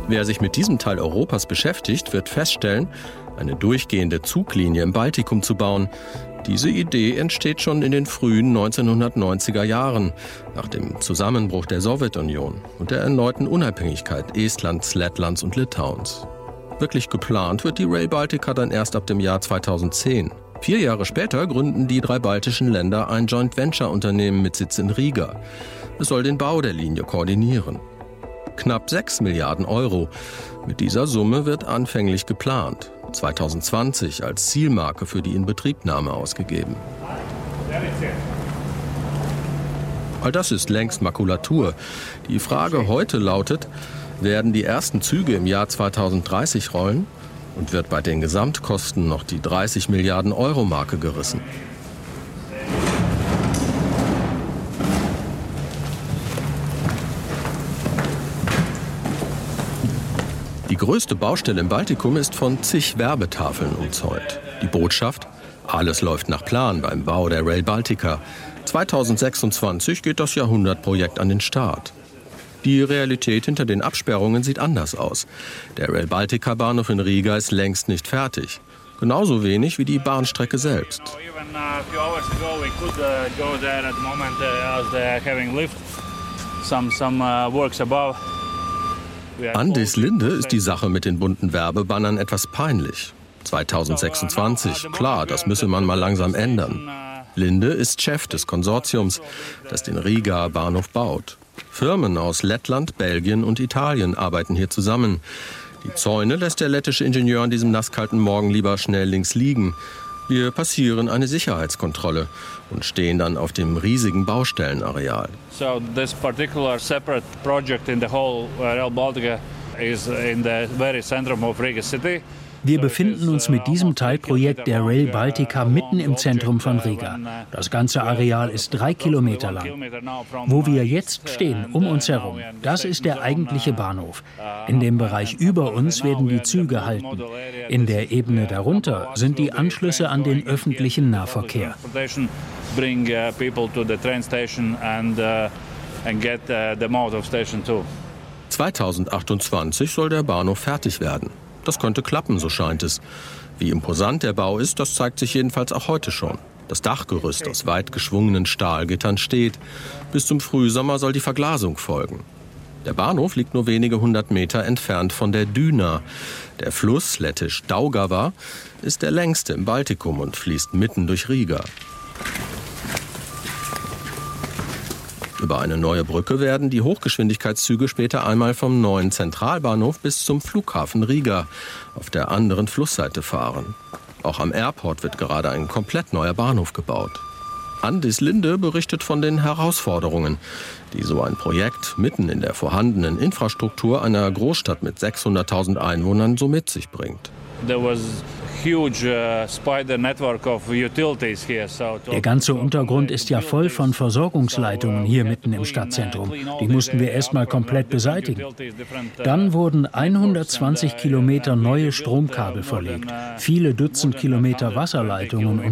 Wer sich mit diesem Teil Europas beschäftigt, wird feststellen, eine durchgehende Zuglinie im Baltikum zu bauen. Diese Idee entsteht schon in den frühen 1990er Jahren, nach dem Zusammenbruch der Sowjetunion und der erneuten Unabhängigkeit Estlands, Lettlands und Litauens. Wirklich geplant wird die Rail Baltica dann erst ab dem Jahr 2010. 4 Jahre später gründen die 3 baltischen Länder ein Joint-Venture-Unternehmen mit Sitz in Riga. Es soll den Bau der Linie koordinieren. Knapp 6 Milliarden Euro. Mit dieser Summe wird anfänglich geplant. 2020 als Zielmarke für die Inbetriebnahme ausgegeben. All das ist längst Makulatur. Die Frage heute lautet, werden die ersten Züge im Jahr 2030 rollen und wird bei den Gesamtkosten noch die 30 Milliarden Euro Marke gerissen? Die größte Baustelle im Baltikum ist von zig Werbetafeln umzäunt. Die Botschaft: Alles läuft nach Plan beim Bau der Rail Baltica. 2026 geht das Jahrhundertprojekt an den Start. Die Realität hinter den Absperrungen sieht anders aus. Der Rail Baltica Bahnhof in Riga ist längst nicht fertig. Genauso wenig wie die Bahnstrecke selbst. Andis Linde ist die Sache mit den bunten Werbebannern etwas peinlich. 2026, klar, das müsse man mal langsam ändern. Linde ist Chef des Konsortiums, das den Riga-Bahnhof baut. Firmen aus Lettland, Belgien und Italien arbeiten hier zusammen. Die Zäune lässt der lettische Ingenieur an diesem nasskalten Morgen lieber schnell links liegen. Wir passieren eine Sicherheitskontrolle und stehen dann auf dem riesigen Baustellenareal. So this particular separate project in the whole Rail Baltica is in the very center of Riga city. Wir befinden uns mit diesem Teilprojekt der Rail Baltica mitten im Zentrum von Riga. Das ganze Areal ist 3 Kilometer lang. Wo wir jetzt stehen, um uns herum, das ist der eigentliche Bahnhof. In dem Bereich über uns werden die Züge halten. In der Ebene darunter sind die Anschlüsse an den öffentlichen Nahverkehr. 2028 soll der Bahnhof fertig werden. Das könnte klappen, so scheint es. Wie imposant der Bau ist, das zeigt sich jedenfalls auch heute schon. Das Dachgerüst aus weit geschwungenen Stahlgittern steht. Bis zum Frühsommer soll die Verglasung folgen. Der Bahnhof liegt nur wenige 100 Meter entfernt von der Düna. Der Fluss, lettisch Daugava, ist der längste im Baltikum und fließt mitten durch Riga. Über eine neue Brücke werden die Hochgeschwindigkeitszüge später einmal vom neuen Zentralbahnhof bis zum Flughafen Riga auf der anderen Flussseite fahren. Auch am Airport wird gerade ein komplett neuer Bahnhof gebaut. Andis Linde berichtet von den Herausforderungen, die so ein Projekt mitten in der vorhandenen Infrastruktur einer Großstadt mit 600.000 Einwohnern so mit sich bringt. Der ganze Untergrund ist ja voll von Versorgungsleitungen hier mitten im Stadtzentrum. Die mussten wir erstmal komplett beseitigen. Dann wurden 120 Kilometer neue Stromkabel verlegt, viele Dutzend Kilometer Wasserleitungen